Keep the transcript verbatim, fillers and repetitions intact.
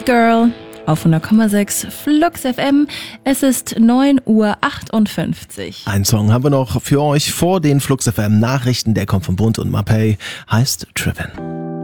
Girl auf hundert Komma sechs Flux F M. Es ist neun Uhr achtundfünfzig. Ein Song haben wir noch für euch vor den Flux F M Nachrichten. Der kommt von Bund und Mapei, heißt Trippin'.